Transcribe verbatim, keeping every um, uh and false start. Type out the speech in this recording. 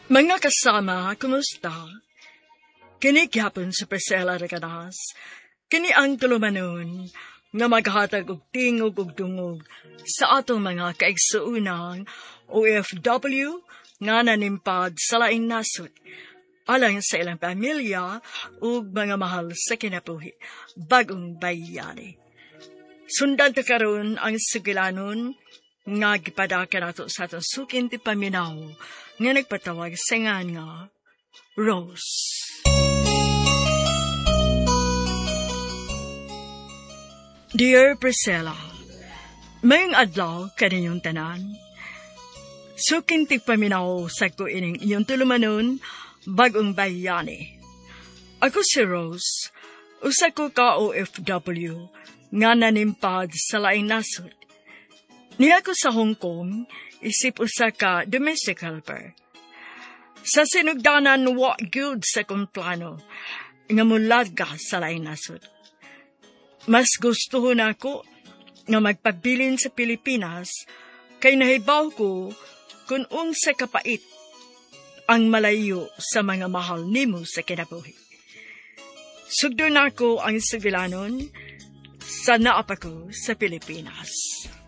Mga kasama, kumusta? Kini gyapon sa Priscilla Regadas. Kini ang tulumanon nga maghatag og tingog ug dungog sa atong mga kaigsuunang O F W nga nanimpad sa laing nasod alang sa ilang pamilya ug mga mahal sa kinabuhi bagong bayani. Sundan ta karon ang sugilanon nga gipadaka nato sa atong sukin ti paminaw nga nagpatawag sa nga nga Rose. Dear Priscilla, mayong adlaw kaninyong tanan. Sukin ti paminaw sa ko ining iyong tulumanon bagong bayani. Ako si Rose, usa ko ka O F W nga nanimpad sa laing nasod. Niya ko sa Hong Kong, isip usa ka domestic helper. Sa sinugdanan wa gyud sa kong plano nga mulad ka sa laing nasod. Mas gusto na ako nga magpabilin sa Pilipinas kay nahibaw ko kung unsa kapait ang malayo sa mga mahal nimo sa kinabuhi. Sugdo na ako ang sibilanon sa naapa ko sa Pilipinas.